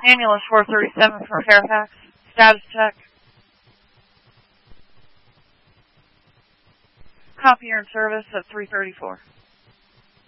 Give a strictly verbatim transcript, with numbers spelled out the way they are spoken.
Ambulance four thirty-seven for Fairfax. Status check. Copier in service at three thirty-four.